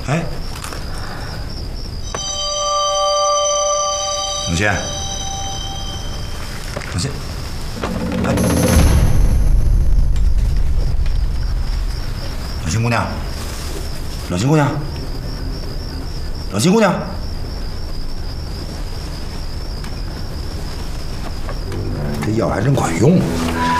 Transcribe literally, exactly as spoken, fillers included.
哎，永新，永新，哎，永新姑娘，永新姑娘，永新姑娘，这药还真管用。